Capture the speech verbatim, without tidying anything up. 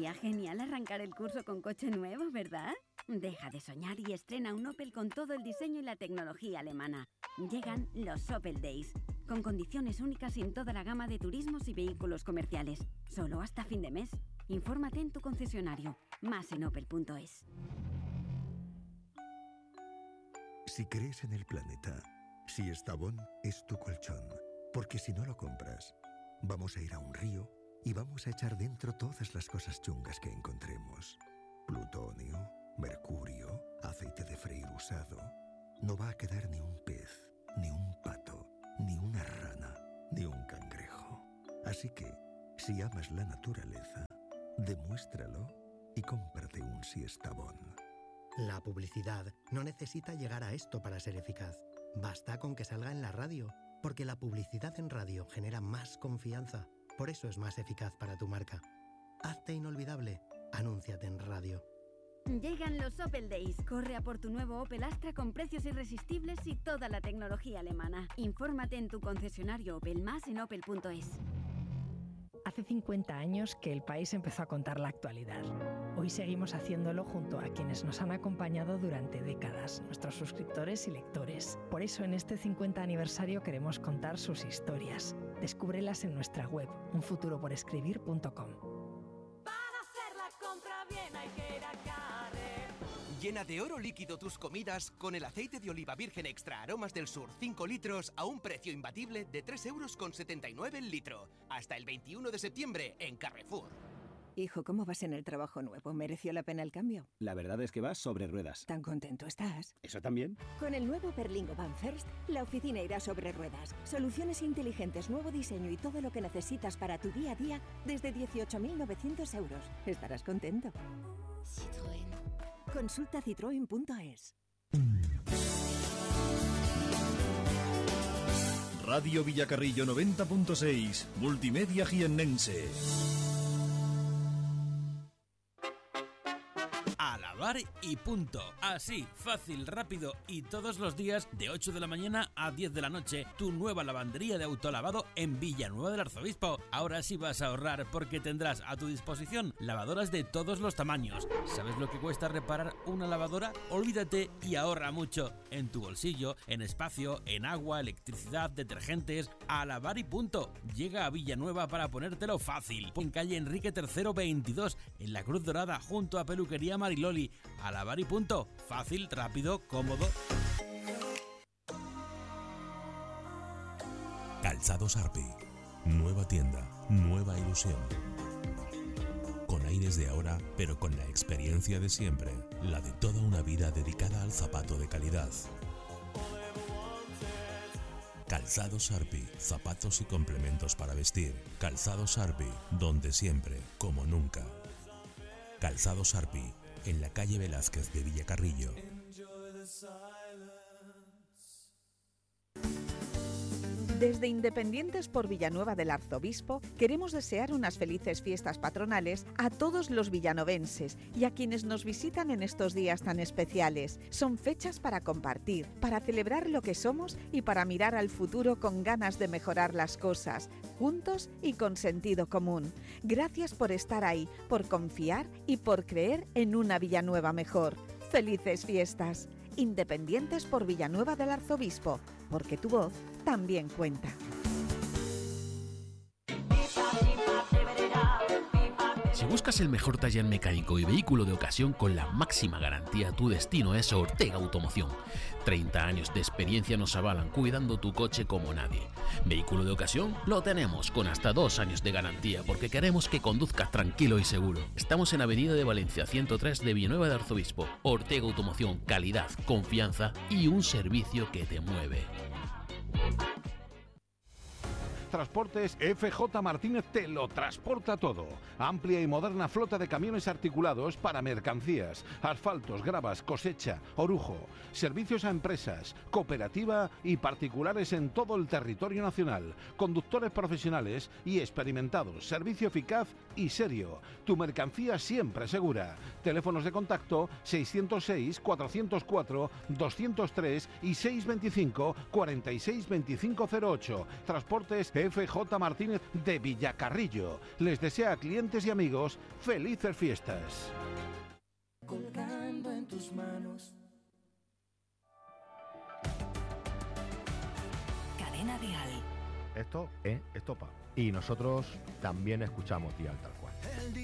Sería genial arrancar el curso con coche nuevo, ¿verdad? Deja de soñar y estrena un Opel con todo el diseño y la tecnología alemana. Llegan los Opel Days, con condiciones únicas en toda la gama de turismos y vehículos comerciales. Solo hasta fin de mes. Infórmate en tu concesionario. Más en opel punto es. Si crees en el planeta, si Estavón es tu colchón, porque si no lo compras, vamos a ir a un río y vamos a echar dentro todas las cosas chungas que encontremos. Plutonio, mercurio, aceite de freír usado. No va a quedar ni un pez, ni un pato, ni una rana, ni un cangrejo. Así que, si amas la naturaleza, demuéstralo y cómprate un Siestabón. La publicidad no necesita llegar a esto para ser eficaz. Basta con que salga en la radio, porque la publicidad en radio genera más confianza. Por eso es más eficaz para tu marca. Hazte inolvidable. Anúnciate en radio. Llegan los Opel Days. Corre a por tu nuevo Opel Astra con precios irresistibles y toda la tecnología alemana. Infórmate en tu concesionario Opel, más en opel punto es. Hace cincuenta años que el país empezó a contar la actualidad. Hoy seguimos haciéndolo junto a quienes nos han acompañado durante décadas, nuestros suscriptores y lectores. Por eso en este cincuenta aniversario queremos contar sus historias. Descúbrelas en nuestra web, un futuro por escribir punto com. Llena de oro líquido tus comidas con el aceite de oliva virgen extra aromas del sur cinco litros a un precio imbatible de tres euros con setenta y nueve el litro. Hasta el veintiuno de septiembre en Carrefour. Hijo, ¿cómo vas en el trabajo nuevo? ¿Mereció la pena el cambio? La verdad es que vas sobre ruedas. ¿Tan contento estás? ¿Eso también? Con el nuevo Berlingo Van First, la oficina irá sobre ruedas. Soluciones inteligentes, nuevo diseño y todo lo que necesitas para tu día a día desde dieciocho mil novecientos euros. Estarás contento. Citroën. Consulta citroen punto es. Radio Villacarrillo noventa punto seis, Multimedia Jiennense. A lavar y punto. Así, fácil, rápido y todos los días de ocho de la mañana a diez de la noche. Tu nueva lavandería de autolavado en Villanueva del Arzobispo. Ahora sí vas a ahorrar porque tendrás a tu disposición lavadoras de todos los tamaños. ¿Sabes lo que cuesta reparar una lavadora? Olvídate y ahorra mucho. En tu bolsillo, en espacio, en agua, electricidad, detergentes. A lavar y punto. Llega a Villanueva para ponértelo fácil. En calle Enrique tercero veintidós, en la Cruz Dorada, junto a Peluquería Mariloli. A lavar y punto. Fácil, rápido, cómodo. Calzados Arpi. Nueva tienda, nueva ilusión. Con aires de ahora, pero con la experiencia de siempre. La de toda una vida dedicada al zapato de calidad. Calzados Arpi. Zapatos y complementos para vestir. Calzados Arpi. Donde siempre, como nunca. Calzados Arpi. En la calle Velázquez de Villacarrillo. Desde Independientes por Villanueva del Arzobispo queremos desear unas felices fiestas patronales a todos los villanovenses y a quienes nos visitan en estos días tan especiales. Son fechas para compartir, para celebrar lo que somos y para mirar al futuro con ganas de mejorar las cosas, juntos y con sentido común. Gracias por estar ahí, por confiar y por creer en una Villanueva mejor. ¡Felices fiestas! Independientes por Villanueva del Arzobispo, porque tu voz también cuenta. Si buscas el mejor taller mecánico y vehículo de ocasión con la máxima garantía, tu destino es Ortega Automoción. treinta años de experiencia nos avalan cuidando tu coche como nadie. Vehículo de ocasión lo tenemos con hasta dos años de garantía porque queremos que conduzcas tranquilo y seguro. Estamos en Avenida de Valencia ciento tres de Villanueva del Arzobispo. Ortega Automoción, calidad, confianza y un servicio que te mueve. Transportes F J Martínez te lo transporta todo. Amplia y moderna flota de camiones articulados para mercancías, asfaltos, gravas, cosecha, orujo. Servicios a empresas, cooperativa y particulares en todo el territorio nacional. Conductores profesionales y experimentados. Servicio eficaz y serio. Tu mercancía siempre segura. Teléfonos de contacto seiscientos seis, cuatrocientos cuatro, doscientos tres y seiscientos veinticinco, cuarenta y seis veinticinco cero ocho. Transportes F J Martínez de Villacarrillo. Les desea a clientes y amigos felices fiestas. Colgando en tus manos. Cadena Dial. Esto es Estopa. Y nosotros también escuchamos Dial tal cual.